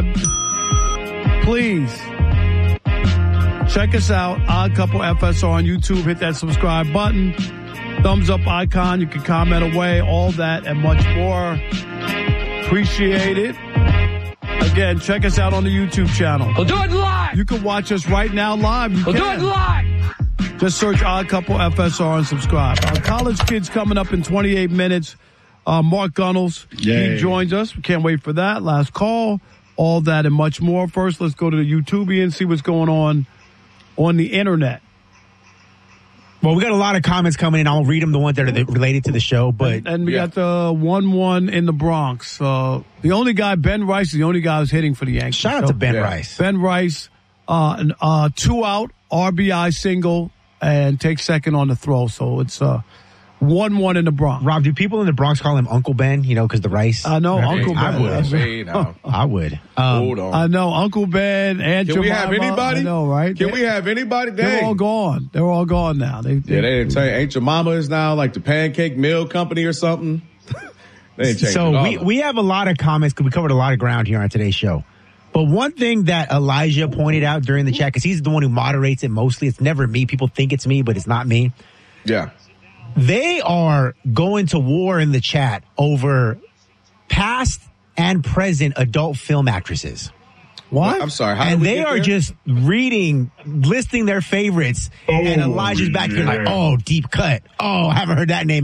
please check us out. Odd Couple FSR on YouTube. Hit that subscribe button. Thumbs up icon. You can comment away. All that and much more. Appreciate it. Again, check us out on the YouTube channel. We'll do it live. You can watch us right now live. We'll do it live. Just search Odd Couple FSR and subscribe. Our college kids coming up in 28 minutes. Mark Gunnels, he joins us. We can't wait for that. Last call, all that and much more. First, let's go to the YouTube and see what's going on the internet. Well, we got a lot of comments coming in. I'll read them, the ones that are related to the show. But and we got the 1-1 in the Bronx. The only guy, Ben Rice, is the only guy who's hitting for the Yankees. Shout out to Ben Rice. Ben Rice, 2 out, RBI single, and takes second on the throw. So it's 1-1 in the Bronx. Rob, do people in the Bronx call him Uncle Ben? You know, because the rice. I know Uncle Ben. I would. I would. Hold on. I know Uncle Ben. Aunt Can we Jemima, have anybody? I know, right? Can we have anybody? They're all gone. They're all gone now. They didn't tell you. Aunt Jemima is now like the Pancake Mill Company or something. They ain't changed so it all. we have a lot of comments because we covered a lot of ground here on today's show. But one thing that Elijah pointed out during the chat, because he's the one who moderates it mostly. It's never me. People think it's me, but it's not me. Yeah. They are going to war in the chat over past and present adult film actresses. What? I'm sorry. How and did we they get are there? just listing their favorites. And Elijah's back here like, oh, deep cut. Oh, I haven't heard that name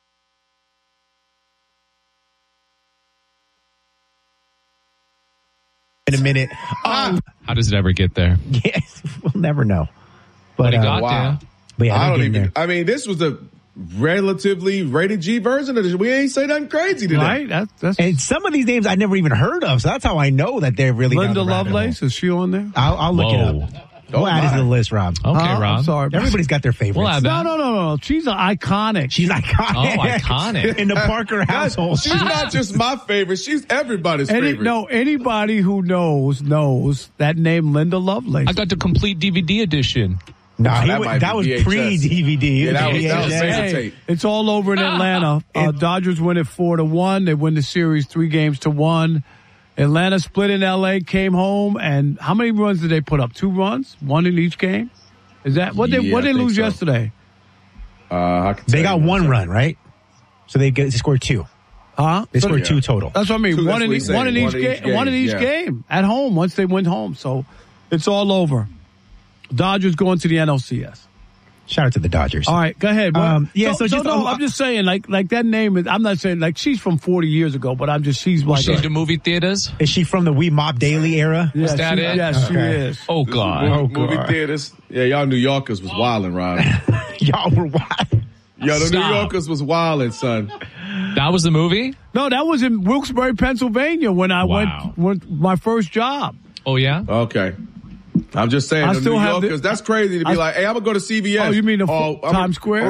in a minute. How does it ever get there? Yes, we'll never know. But he got wow. there. But yeah, I they're don't getting even. there. I mean, this was a relatively rated G version of this. We ain't say nothing crazy today. Right? That's And some of these names I never even heard of, so that's how I know that they're really down Linda the rabbit hole. Lovelace. Is she on there? I'll look it Whoa. up. We'll add it to the list, Rob. Okay, I'm Rob. sorry. Everybody's got their favorites. We'll add that. No. She's iconic. She's iconic. Oh, iconic. In the Parker household. She's not just my favorite. She's everybody's favorite. Anybody who knows that name, Linda Lovelace. I got the complete DVD edition. No, that was VHS. pre-DVD. Yeah, that was VHS. tape. It's all over in Atlanta. Dodgers win it 4-1. They win the series 3-1. Atlanta split in L.A., came home, and how many runs did they put up? 2 runs? 1 in each game? Is that what they lose yesterday? They got 1 run, right? So they scored 2. Huh? They scored 2 total. That's what I mean. One in each game at home once they went home. So it's all over. Dodgers going to the NLCS. Shout out to the Dodgers. All right, go ahead. I'm just saying, like that name is. I'm not saying like she's from 40 years ago, but she's like. She's the movie theaters. Is she from the We Mob Daily era? Yes, that it? Yes, she is. Oh God. Movie theaters. Yeah, y'all New Yorkers was wilding, Rob. Y'all were wild. Yo, the Stop. New Yorkers was wilding, son. That was the movie? No, that was in Wilkes-Barre, Pennsylvania when I went my first job. Oh yeah? Okay. I'm just saying, I the still New have Yorkers, that's crazy to be like, hey, I'm going to go to CBS. Oh, you mean Times Square?